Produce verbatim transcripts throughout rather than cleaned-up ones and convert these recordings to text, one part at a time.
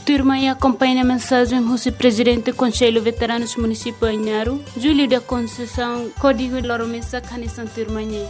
Turma e acompanha a mensagem do presidente do Conselho Veteranos Município Ainaro, Júlio da Conceição, Código Loromessa, Canição Turmanhê.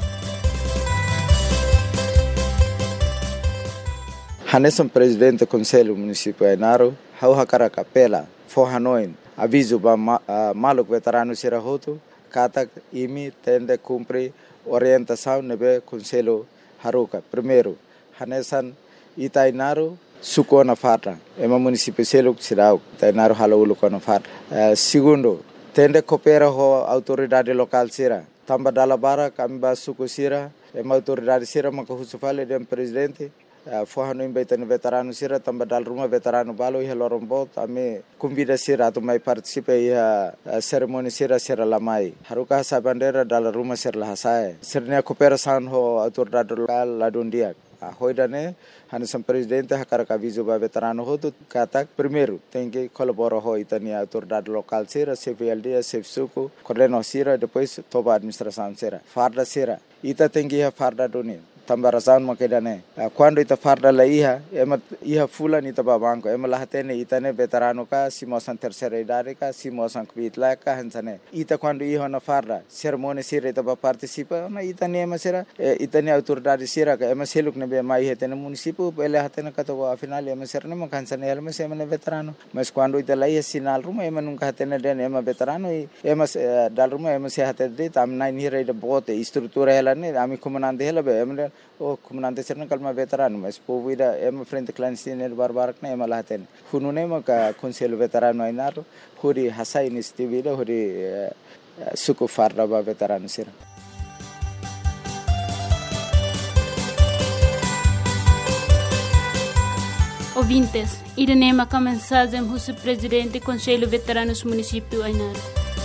Haneson presidente do Conselho Município Ainaro, Hau Hakara Capela, Forhanoin, aviso para uh, Maluk Veterano Sirahoto, Katak Imi tende cumprir orientação no Conselho Haruka. Primeiro, Hanesan Itainaro, Suko na farta, é uma município seluk sirau, Itainaro Halaulu na farta. Uh, segundo, tende coopera com a autoridade local sira. Tamba dalabara, kamba suku sira, é uma autoridade sira, maka husufale dem presidente. Forrano embaitano veterano sira tamba dal rumah veterano balo ia lorombo tame convida sira tu mai participa ia cerimoni sira sira lamai haruka sa bandera dal rumah sira lahasai sirnya cooperação ho autoridade local ladundia hoidane hanisam presidente hakara kavizo ba veterano ho tu katak primeiro tem que colaborar ho itania autoridade local sira C V L D C F suku coordeno sira depois toba administração sira farda sira ita tem que ia farda doni tambarasan makedane quando ita farda la iha ema iha fulan ita babanko ema lahatene itane veterano ka simosan terceira idade ka simosan kvitla ka hansane ita quando iha na farda cerimônia sira ita ba participa na itane ema sira itane autoridade sira ka ema seluk ne be mai hetene município ele hatene ka to afinal ema sira ne makansane ema sema ne veterano mas quando ita la iha sinal ruma ema nunca hatene den ema veterano ema dal ruma ema se hatene tam nine hira ida bote estrutura ela ne ami comandante ela be ema o comandante serna kalma veterano mas povida ema frente clandestino barbarak na ema lahaten hunune maka Conselho Veterano Ainaro huri hasai nistivida huri suku farda ba veterano sira. Ouvintes, irene maka mensagem do presidente do Conselho Veteranos Município Ainaro.